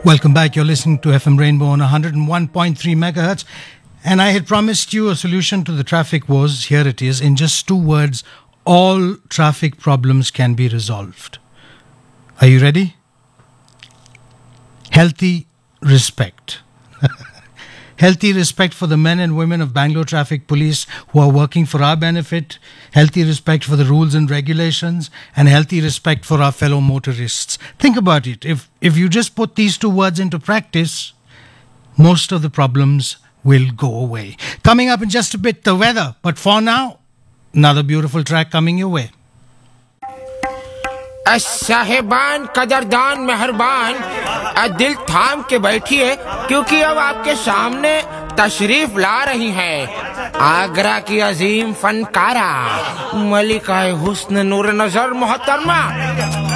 Welcome back. You're listening to FM Rainbow on 101.3 megahertz. And I had promised you a solution to the traffic woes. Here it is. In just 2 words, all traffic problems can be resolved. Are you ready? Healthy respect. Healthy respect for the men and women of Bangalore Traffic Police who are working for our benefit, healthy respect for the rules and regulations, and healthy respect for our fellow motorists. Think about it. If you just put these 2 words into practice, most of the problems will go away. Coming up in just a bit, the weather. But for now, another beautiful track coming your way. साहेबान कदरदान मेहरबान दिल थाम के बैठिए क्योंकि अब आपके सामने तशरीफ ला रही हैं आगरा की अजीम फनकारा मलिका हुस्न नूर नजर मोहतरमा